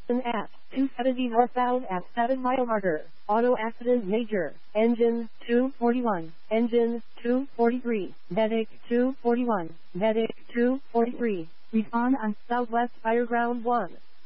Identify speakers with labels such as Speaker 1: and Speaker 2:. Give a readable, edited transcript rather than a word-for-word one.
Speaker 1: at 270 northbound at 7 mile marker. Auto accident major. Engine 241. Engine 243. Medic 241. Medic 243. Respond on Southwest Fireground 1.